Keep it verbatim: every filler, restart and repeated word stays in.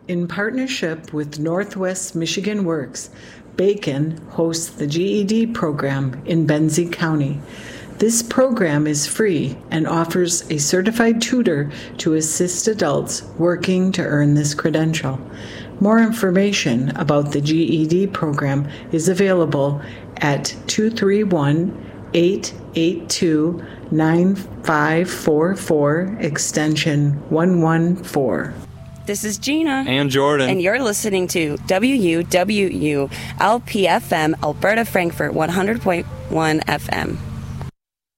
In partnership with Northwest Michigan Works, Bacon hosts the G E D program in Benzie County. This program is free and offers a certified tutor to assist adults working to earn this credential. More information about the G E D program is available at two three one, eight eight two, nine five four four, extension one one four. This is Gina. And Jordan. And you're listening to W U W U L P F M, Alberta Frankfurt, one hundred point one F M.